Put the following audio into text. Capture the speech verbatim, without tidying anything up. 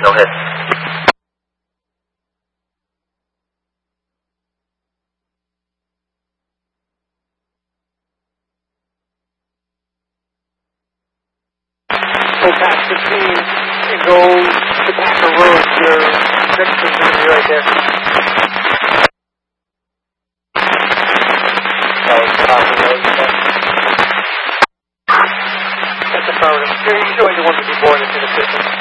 Go ahead. Go past the team and go to Packer Road. Your next team's going to be right there. That was Packer Road. That's affirmative. You're going to want to be born into the system.